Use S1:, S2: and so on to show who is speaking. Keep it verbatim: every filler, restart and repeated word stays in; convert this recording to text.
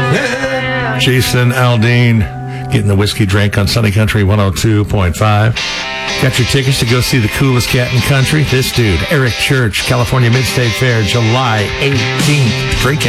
S1: Jason Aldean getting the whiskey drink on Sunny Country one oh two point five. Got your tickets to go see the coolest cat in country? This dude, Eric Church, California Mid-State Fair, July eighteenth. Drinking.